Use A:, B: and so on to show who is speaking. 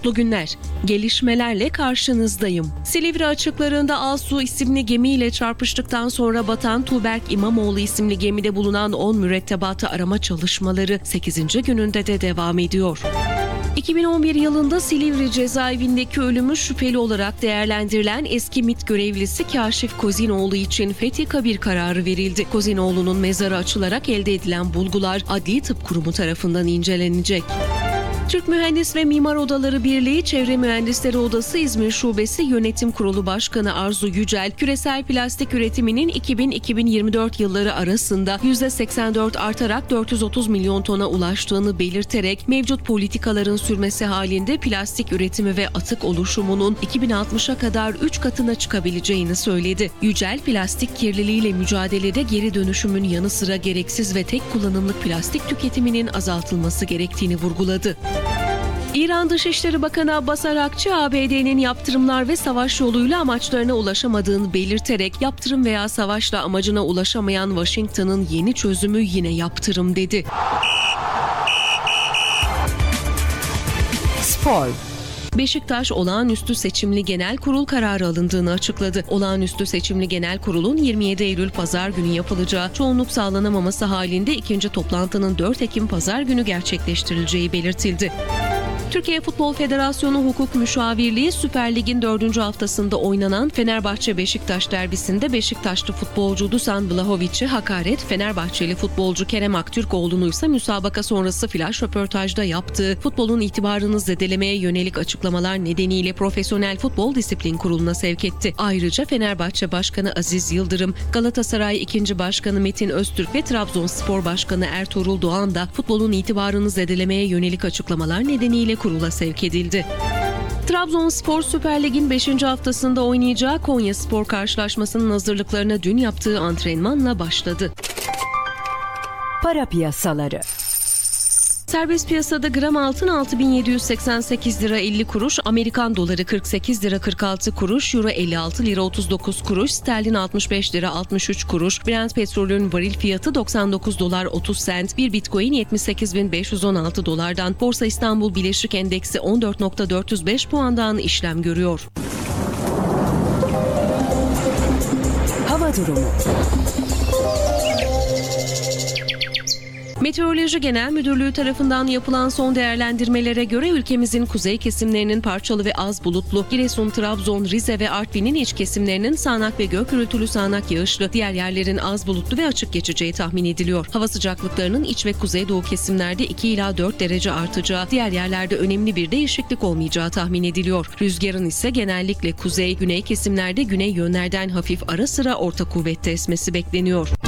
A: Mutlu günler. Gelişmelerle karşınızdayım. Silivri açıklarında Alsu isimli gemiyle çarpıştıktan sonra batan Tuğberk İmamoğlu isimli gemide bulunan 10 mürettebatı arama çalışmaları 8. gününde de devam ediyor. 2011 yılında Silivri cezaevindeki ölümü şüpheli olarak değerlendirilen eski MİT görevlisi Kaşif Kozinoğlu için fethi kabir kararı verildi. Kozinoğlu'nun mezarı açılarak elde edilen bulgular Adli Tıp Kurumu tarafından incelenecek. Türk Mühendis ve Mimar Odaları Birliği Çevre Mühendisleri Odası İzmir Şubesi Yönetim Kurulu Başkanı Arzu Yücel, küresel plastik üretiminin 2000-2024 yılları arasında %84 artarak 430 milyon tona ulaştığını belirterek mevcut politikaların sürmesi halinde plastik üretimi ve atık oluşumunun 2060'a kadar 3 katına çıkabileceğini söyledi. Yücel, plastik kirliliğiyle mücadelede geri dönüşümün yanı sıra gereksiz ve tek kullanımlık plastik tüketiminin azaltılması gerektiğini vurguladı. İran Dışişleri Bakanı Abbas Arakçı, ABD'nin yaptırımlar ve savaş yoluyla amaçlarına ulaşamadığını belirterek yaptırım veya savaşla amacına ulaşamayan Washington'ın yeni çözümü yine yaptırım dedi.
B: Spor.
A: Beşiktaş olağanüstü seçimli genel kurul kararı alındığını açıkladı. Olağanüstü seçimli genel kurulun 27 Eylül Pazar günü yapılacağı, çoğunluk sağlanamaması halinde ikinci toplantının 4 Ekim Pazar günü gerçekleştirileceği belirtildi. Türkiye Futbol Federasyonu Hukuk Müşavirliği Süper Lig'in 4. haftasında oynanan Fenerbahçe-Beşiktaş derbisinde Beşiktaşlı futbolcu Dusan Vlahovic'e hakaret, Fenerbahçeli futbolcu Kerem Aktürkoğlu'nu ise müsabaka sonrası flaş röportajda yaptığı futbolun itibarını zedelemeye yönelik açıklamalar nedeniyle Profesyonel Futbol Disiplin Kurulu'na sevk etti. Ayrıca Fenerbahçe Başkanı Aziz Yıldırım, Galatasaray 2. Başkanı Metin Öztürk ve Trabzonspor Başkanı Ertuğrul Doğan da futbolun itibarını zedelemeye yönelik açıklamalar nedeniyle kurula sevk edildi. Trabzonspor Süper Lig'in 5. haftasında oynayacağı Konyaspor karşılaşmasının hazırlıklarına dün yaptığı antrenmanla başladı.
B: Para piyasaları.
A: Serbest piyasada gram altın 6.788 lira 50 kuruş, Amerikan doları 48 lira 46 kuruş, euro 56 lira 39 kuruş, sterlin 65 lira 63 kuruş, Brent petrolün varil fiyatı 99 dolar 30 sent, bir bitcoin 78.516 dolardan, Borsa İstanbul Bileşik Endeksi 14.405 puandan işlem görüyor.
B: Hava durumu.
A: Meteoroloji Genel Müdürlüğü tarafından yapılan son değerlendirmelere göre ülkemizin kuzey kesimlerinin parçalı ve az bulutlu, Giresun, Trabzon, Rize ve Artvin'in iç kesimlerinin sağanak ve gök gürültülü sağanak yağışlı, diğer yerlerin az bulutlu ve açık geçeceği tahmin ediliyor. Hava sıcaklıklarının iç ve kuzeydoğu kesimlerde 2 ila 4 derece artacağı, diğer yerlerde önemli bir değişiklik olmayacağı tahmin ediliyor. Rüzgarın ise genellikle kuzey, güney kesimlerde güney yönlerden hafif ara sıra orta kuvvette esmesi bekleniyor.